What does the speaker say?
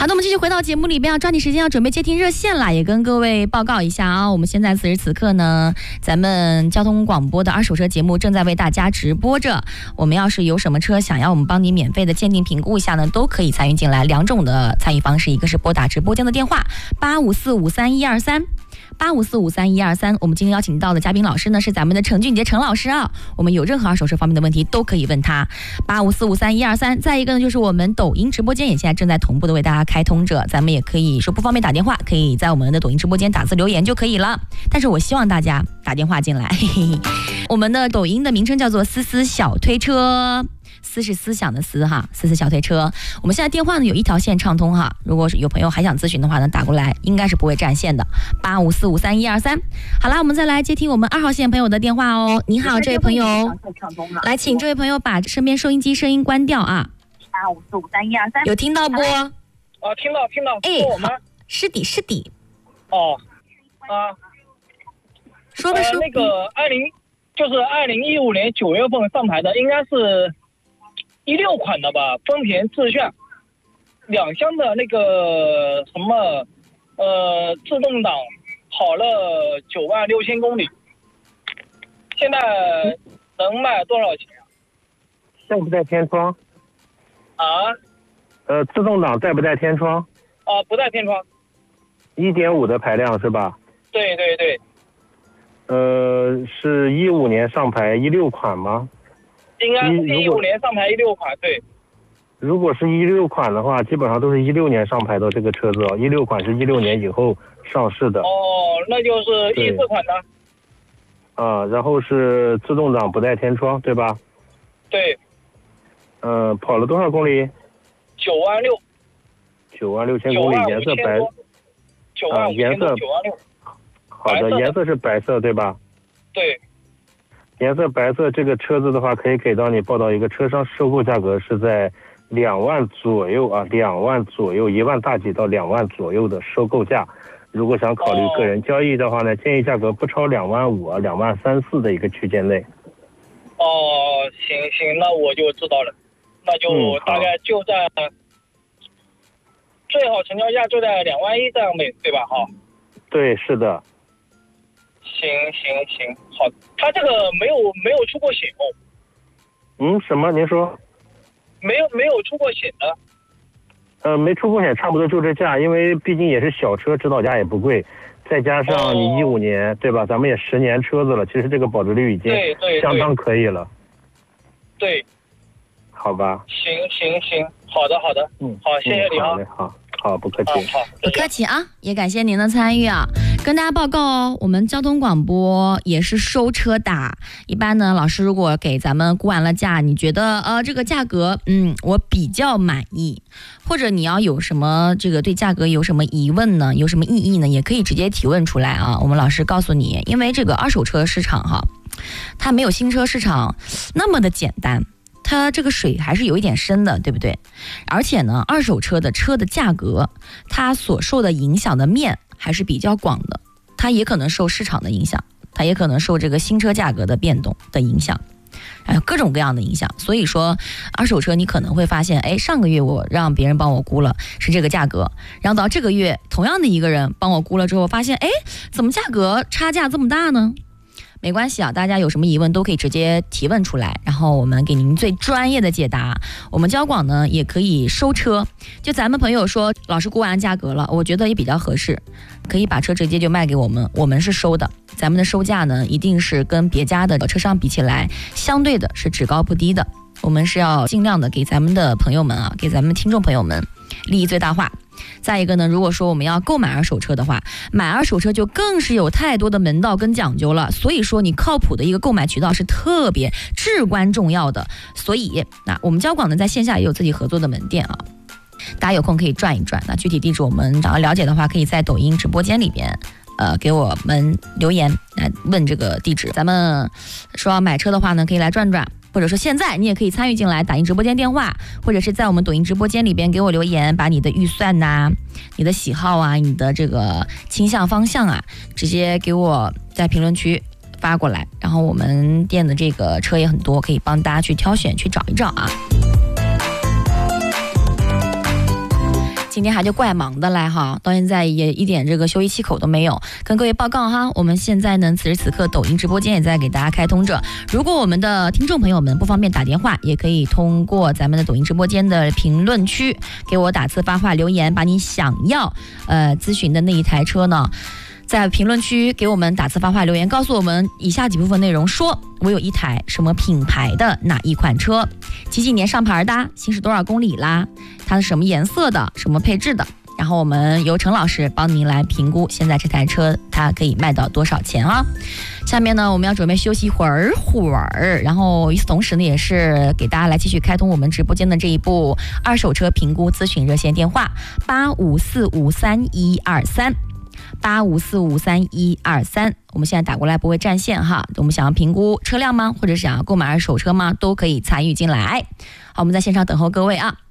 那我们继续回到节目里边，要抓紧时间要准备接听热线了，也跟各位报告一下啊，我们现在此时此刻呢，咱们交通广播的二手车节目正在为大家直播着。我们要是有什么车想要我们帮你免费的鉴定评估一下呢，都可以参与进来。两种的参与方式，一个是拨打直播间的电话85453123。85453123，我们今天邀请到的嘉宾老师呢是咱们的陈俊杰陈老师啊，我们有任何二手车方面的问题都可以问他。85453123，再一个呢就是我们抖音直播间也现在正在同步的为大家开通着，咱们也可以说不方便打电话，可以在我们的抖音直播间打字留言就可以了。但是我希望大家打电话进来，我们的抖音的名称叫做思思小推车。思是思想的思哈，思思小推车。我们现在电话呢有一条线畅通哈，如果是有朋友还想咨询的话呢，打过来应该是不会占线的。85453123。好啦，我们再来接听我们2号线朋友的电话哦。你好，这位朋友，来，请这位朋友把身边收音机声音关掉啊。 85453123， 有听到不？ 听到。 哎， 我们是的。 哦， 说吧说。 那个2015年9月份上牌的，应该是16款的吧，丰田致炫2厢的那个什么自动挡，跑了96000公里，现在能卖多少钱啊？ 带不带天窗？自动挡带不带天窗？ 不带天窗。 1.5的排量是吧？ 对。 是15年上牌16款吗？ 应该是15年上牌16款，对。 如果是16款的话，基本上都是16年上牌的这个车子哦。16款是16年以后上市的。 那就是14款的。 然后是自动挡不带天窗，对吧？ 对。 跑了多少公里 ？96000。 96000公里，颜色白。颜色。好的，颜色是白色，对吧？ 对。 颜色白色，这个车子的话，可以给到你报到一个车商收购价格是在2万左右啊，2万左右，1万大几到2万左右的收购价。如果想考虑个人交易的话呢，建议价格不超2万5啊，2万3、4的一个区间内。 行，那我就知道了，那就大概就在最好成交价就在2万1这样呗，对吧？哈。 对，是的。 行，好，他这个没有出过险哦。 什么？您说？ 没有出过险的。 没出过险，差不多就这价，因为毕竟也是小车，指导价也不贵，再加上你15年，对吧？咱们也10年车子了，其实这个保值率已经相当可以了。 对。 好吧。 行，好的。好，谢谢你啊。 好，不客气。 不客气啊，也感谢您的参与啊。跟大家报告哦，我们交通广播也是收车的。一般呢，老师如果给咱们估完了价，你觉得这个价格我比较满意，或者你要有什么这个对价格有什么疑问呢，有什么异议呢，也可以直接提问出来啊。我们老师告诉你，因为这个二手车市场哈，它没有新车市场那么的简单。它这个水还是有一点深的，对不对？而且呢，二手车的价格，它所受的影响的面还是比较广的。它也可能受市场的影响，它也可能受这个新车价格的变动的影响，还有各种各样的影响。所以说，二手车你可能会发现，上个月我让别人帮我估了是这个价格，然后到这个月同样的一个人帮我估了之后，发现怎么价格差价这么大呢？没关系啊，大家有什么疑问都可以直接提问出来，然后我们给您最专业的解答。我们交广呢也可以收车，就咱们朋友说老师估完价格了，我觉得也比较合适，可以把车直接就卖给我们，我们是收的。咱们的收价呢一定是跟别家的车商比起来，相对的是只高不低的。我们是要尽量的给咱们的朋友们啊，给咱们听众朋友们利益最大化。再一个呢，如果说我们要购买二手车的话，买二手车就更是有太多的门道跟讲究了，所以说你靠谱的一个购买渠道是特别至关重要的。所以那我们交广呢在线下也有自己合作的门店啊，大家有空可以转一转。那具体地址我们想要了解的话，可以在抖音直播间里边给我们留言来问这个地址。咱们说要买车的话呢，可以来转转，或者说现在你也可以参与进来，打进直播间电话，或者是在我们抖音直播间里边给我留言，把你的预算呐、你的喜好啊、你的这个倾向方向啊，直接给我在评论区发过来，然后我们店的这个车也很多，可以帮大家去挑选去找一找啊。 今天还就怪忙的来哈，到现在也一点这个休息气口都没有。跟各位报告哈，我们现在呢，此时此刻抖音直播间也在给大家开通着。如果我们的听众朋友们不方便打电话，也可以通过咱们的抖音直播间的评论区给我打字发话留言，把你想要咨询的那一台车呢，在评论区给我们打字发话留言，告诉我们以下几部分内容：说我有一台什么品牌的哪一款车，几年上牌的，行驶多少公里啦，它是什么颜色的，什么配置的，然后我们由陈老师帮您来评估现在这台车它可以卖到多少钱啊。下面呢，我们要准备休息一会儿，然后与此同时呢，也是给大家来继续开通我们直播间的这一部二手车评估咨询热线电话85453123。85453123，我们现在打过来不会占线哈。我们想要评估车辆吗？或者想要购买二手车吗？都可以参与进来。好，我们在线上等候各位啊。